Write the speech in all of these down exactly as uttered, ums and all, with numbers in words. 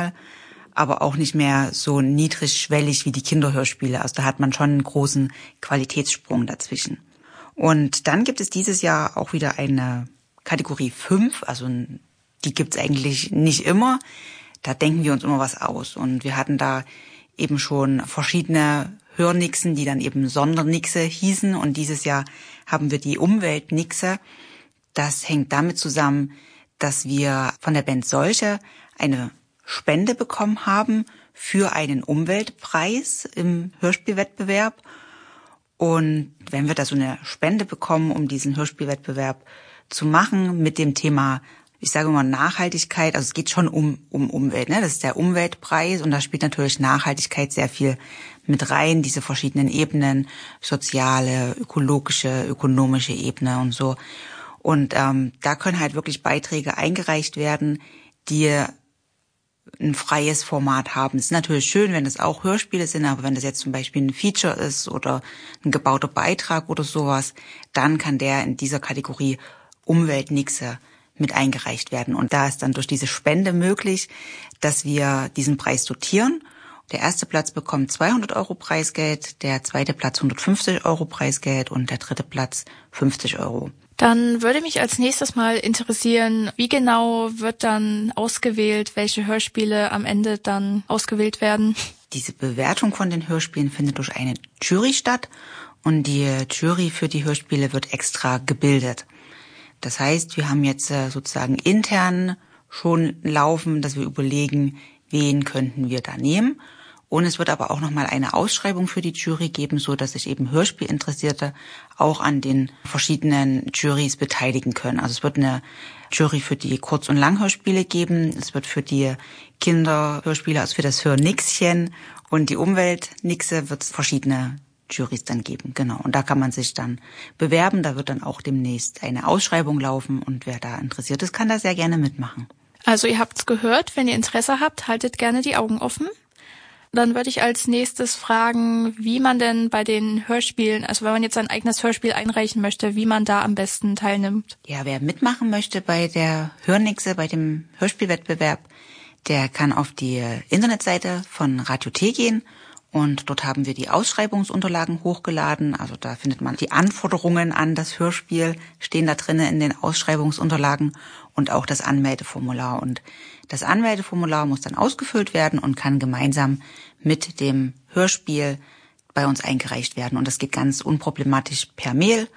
Hörspiele, aber auch nicht mehr so niedrigschwellig wie die Kinderhörspiele. Also da hat man schon einen großen Qualitätssprung dazwischen. Und dann gibt es dieses Jahr auch wieder eine Kategorie fünf, also die gibt's eigentlich nicht immer. Da denken wir uns immer was aus. Und wir hatten da eben schon verschiedene Hörnixen, die dann eben Sondernixe hießen. Und dieses Jahr haben wir die Umweltnixe. Das hängt damit zusammen, dass wir von der Band Solche eine Spende bekommen haben für einen Umweltpreis im Hörspielwettbewerb. Und wenn wir da so eine Spende bekommen, um diesen Hörspielwettbewerb zu machen mit dem Thema, ich sage mal Nachhaltigkeit, also es geht schon um um Umwelt, ne? Das ist der Umweltpreis und da spielt natürlich Nachhaltigkeit sehr viel mit rein, diese verschiedenen Ebenen, soziale, ökologische, ökonomische Ebene und so. Und ähm, da können halt wirklich Beiträge eingereicht werden, die ein freies Format haben. Es ist natürlich schön, wenn das auch Hörspiele sind, aber wenn das jetzt zum Beispiel ein Feature ist oder ein gebauter Beitrag oder sowas, dann kann der in dieser Kategorie Umweltnixe mit eingereicht werden. Und da ist dann durch diese Spende möglich, dass wir diesen Preis dotieren. Der erste Platz bekommt zweihundert Euro Preisgeld, der zweite Platz hundertfünfzig Euro Preisgeld und der dritte Platz fünfzig Euro. Dann würde mich als nächstes mal interessieren, wie genau wird dann ausgewählt, welche Hörspiele am Ende dann ausgewählt werden? Diese Bewertung von den Hörspielen findet durch eine Jury statt und die Jury für die Hörspiele wird extra gebildet. Das heißt, wir haben jetzt sozusagen intern schon laufen, dass wir überlegen, wen könnten wir da nehmen. Und es wird aber auch nochmal eine Ausschreibung für die Jury geben, so dass sich eben Hörspielinteressierte auch an den verschiedenen Jurys beteiligen können. Also es wird eine Jury für die Kurz- und Langhörspiele geben. Es wird für die Kinderhörspiele, also für das Hörnixchen und die Umweltnixe wird es verschiedene Jurys dann geben. Genau. Und da kann man sich dann bewerben. Da wird dann auch demnächst eine Ausschreibung laufen und wer da interessiert ist, kann da sehr gerne mitmachen. Also ihr habt's gehört. Wenn ihr Interesse habt, haltet gerne die Augen offen. Dann würde ich als nächstes fragen, wie man denn bei den Hörspielen, also wenn man jetzt sein eigenes Hörspiel einreichen möchte, wie man da am besten teilnimmt. Ja, wer mitmachen möchte bei der Hörnixe, bei dem Hörspielwettbewerb, der kann auf die Internetseite von Radio T gehen und dort haben wir die Ausschreibungsunterlagen hochgeladen. Also da findet man die Anforderungen an das Hörspiel, stehen da drinnen in den Ausschreibungsunterlagen und auch das Anmeldeformular. Und das Anmeldeformular muss dann ausgefüllt werden und kann gemeinsam mit dem Hörspiel bei uns eingereicht werden. Und das geht ganz unproblematisch per Mail.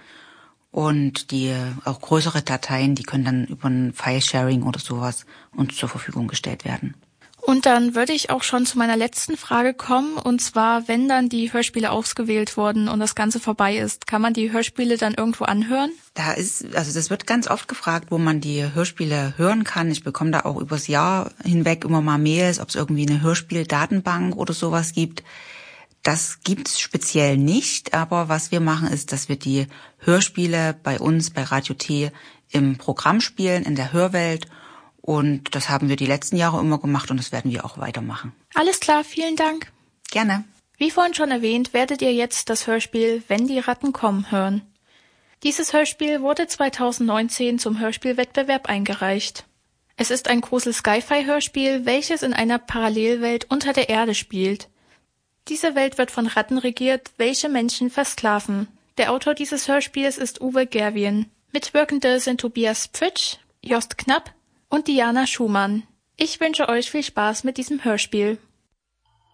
Und die auch größere Dateien, die können dann über ein File-Sharing oder sowas uns zur Verfügung gestellt werden. Und dann würde ich auch schon zu meiner letzten Frage kommen. Und zwar, wenn dann die Hörspiele ausgewählt wurden und das Ganze vorbei ist, kann man die Hörspiele dann irgendwo anhören? Da ist, also das wird ganz oft gefragt, wo man die Hörspiele hören kann. Ich bekomme da auch übers Jahr hinweg immer mal Mails, ob es irgendwie eine Hörspieldatenbank oder sowas gibt. Das gibt's speziell nicht, aber was wir machen ist, dass wir die Hörspiele bei uns, bei Radio T, im Programm spielen, in der Hörwelt. Und das haben wir die letzten Jahre immer gemacht und das werden wir auch weitermachen. Alles klar, vielen Dank. Gerne. Wie vorhin schon erwähnt, werdet ihr jetzt das Hörspiel Wenn die Ratten kommen hören. Dieses Hörspiel wurde zweitausendneunzehn zum Hörspielwettbewerb eingereicht. Es ist ein Grusel-Sci-Fi-Hörspiel, welches in einer Parallelwelt unter der Erde spielt. Diese Welt wird von Ratten regiert, welche Menschen versklaven. Der Autor dieses Hörspiels ist Uwe Gerwien. Mitwirkende sind Tobias Pfitsch, Jost Knapp und Diana Schumann. Ich wünsche euch viel Spaß mit diesem Hörspiel.